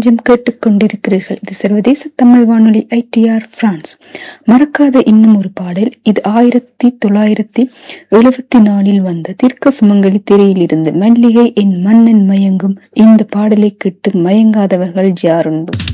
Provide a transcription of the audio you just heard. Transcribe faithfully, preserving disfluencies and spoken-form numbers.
பிரபஞ்சம் கேட்டுக்கொண்டிருக்கிறீர்கள். இது சர்வதேச தமிழ் வானொலி ஐ டி ஆர் பிரான்ஸ். மறக்காத இன்னும் ஒரு பாடல். இது ஆயிரத்தி தொள்ளாயிரத்தி எழுபத்தி நாலில் வந்த தீர்க்க சுமங்கலி திரையில் இருந்து மல்லிகை என் மன்னன் மயங்கும் இந்த பாடலை கேட்டு மயங்காதவர்கள் யாருண்டு?